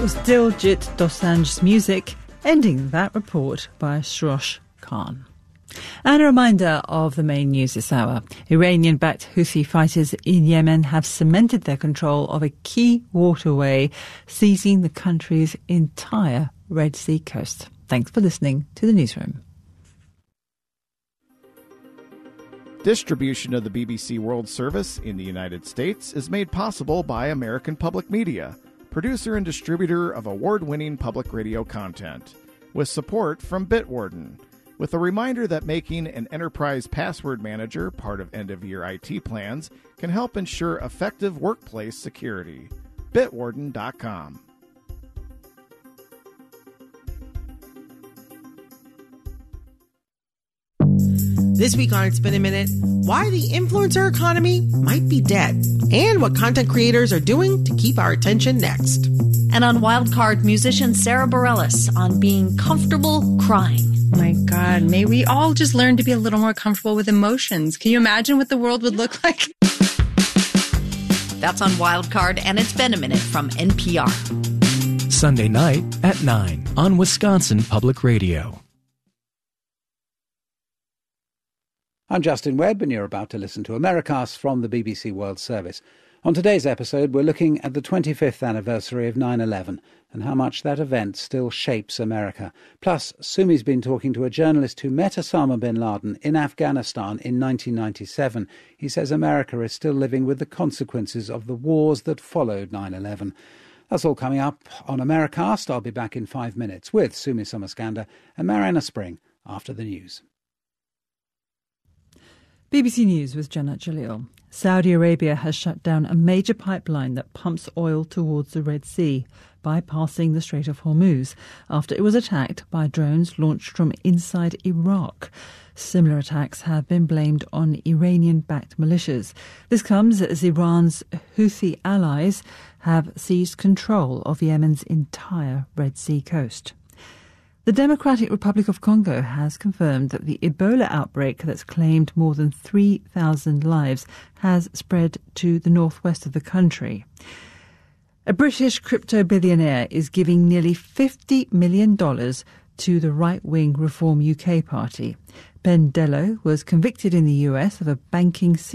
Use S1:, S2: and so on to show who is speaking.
S1: was Diljit Dosanjh's music, ending that report by Shrosh Khan. And a reminder of the main news this hour. Iranian-backed Houthi fighters in Yemen have cemented their control of a key waterway, seizing the country's entire Red Sea coast. Thanks for listening to the Newsroom.
S2: Distribution of the BBC World Service in the United States is made possible by American Public Media, producer and distributor of award-winning public radio content, with support from Bitwarden, with a reminder that making an enterprise password manager part of end-of-year IT plans can help ensure effective workplace security. Bitwarden.com.
S3: This week on It's Been a Minute, why the influencer economy might be dead, and what content creators are doing to keep our attention next.
S4: And on Wildcard, musician Sarah Bareilles on being comfortable crying.
S5: My God, may we all just learn to be a little more comfortable with emotions. Can you imagine what the world would look like?
S4: That's on Wildcard, and It's Been a Minute from NPR.
S6: Sunday night at 9 on Wisconsin Public Radio.
S7: I'm Justin Webb, and you're about to listen to Americast from the BBC World Service. On today's episode, we're looking at the 25th anniversary of 9/11 and how much that event still shapes America. Plus, Sumi's been talking to a journalist who met Osama bin Laden in Afghanistan in 1997. He says America is still living with the consequences of the wars that followed 9/11. That's all coming up on Americast. I'll be back in 5 minutes with Sumi Somaskanda and Mariana Spring after the news.
S1: BBC News with Jannat Jalil. Saudi Arabia has shut down a major pipeline that pumps oil towards the Red Sea, bypassing the Strait of Hormuz, after it was attacked by drones launched from inside Iraq. Similar attacks have been blamed on Iranian-backed militias. This comes as Iran's Houthi allies have seized control of Yemen's entire Red Sea coast. The Democratic Republic of Congo has confirmed that the Ebola outbreak that's claimed more than 3,000 lives has spread to the northwest of the country. A British crypto billionaire is giving nearly $50 million to the right-wing Reform UK party. Ben Dello was convicted in the US of a banking